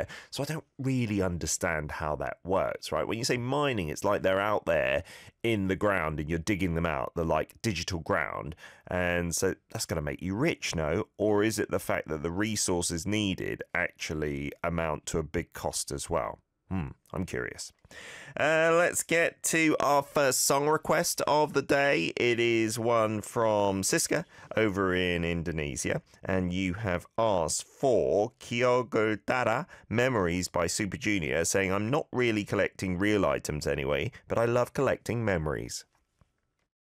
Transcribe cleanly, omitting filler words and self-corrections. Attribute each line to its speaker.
Speaker 1: there. So I don't really understand how that works, right? When you say mining, it's like they're out there in the ground and you're digging them out, the like digital ground. And so that's going to make you rich, no? Or is it the fact that the resources needed actually amount to a big cost as well? I'm curious. Let's get to our first song request of the day. It is one from Siska over in Indonesia. And you have asked for Kyogo Dara Memories by Super Junior, saying, I'm not really collecting real items anyway, but I love collecting memories.